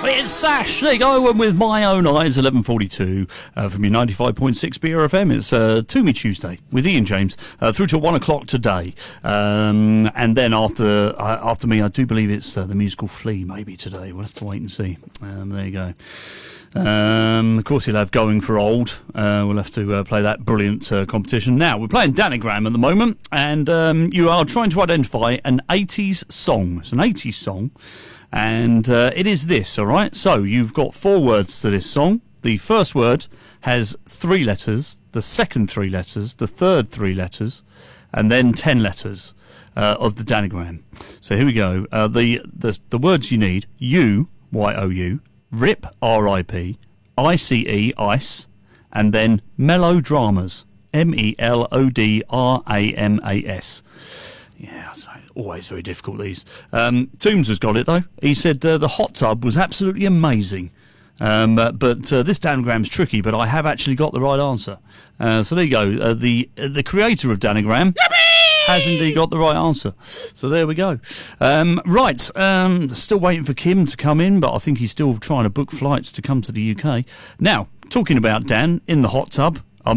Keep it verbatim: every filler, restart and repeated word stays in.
It's Sash. There you go. And with My Own Eyes, eleven forty-two uh, from your ninety-five point six B R F M. It's uh, To Me Tuesday with Ian James uh, through to one o'clock today. Um, and then after uh, after me, I do believe it's uh, the musical Flea maybe today. We'll have to wait and see. Um, there you go. Um, of course, he'll have Going for Old. Uh, we'll have to uh, play that brilliant uh, competition. Now, we're playing Danagram at the moment, and um, you are trying to identify an eighties song. It's an eighties song, and uh, it is this, all right? So, you've got four words to this song. The first word has three letters, the second three letters, the third three letters, and then ten letters uh, of the Danagram. So, here we go. Uh, the, the, the words you need, you, Y O U, RIP, R I P, I C E, ice, and then melodramas, M E L O D R A M A S. Yeah, so always very difficult, these. Um, Toombs has got it, though. He said uh, the hot tub was absolutely amazing. Um, uh, but uh, this Danagram's tricky, but I have actually got the right answer. Uh, so there you go. Uh, the uh, the creator of Danagram has indeed got the right answer. So there we go. Um, right, um, still waiting for Kim to come in, but I think he's still trying to book flights to come to the U K. Now, talking about Dan in the hot tub,